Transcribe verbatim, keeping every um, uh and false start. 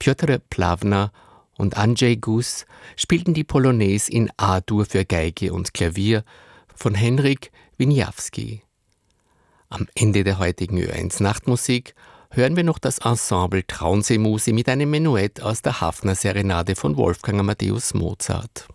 Piotr Plawna und Andrzej Gus spielten die Polonaise in A-Dur für Geige und Klavier von Henryk Wieniawski. Am Ende der heutigen Ö eins Nachtmusik hören wir noch das Ensemble Traunseemusi mit einem Menuett aus der Hafner Serenade von Wolfgang Amadeus Mozart.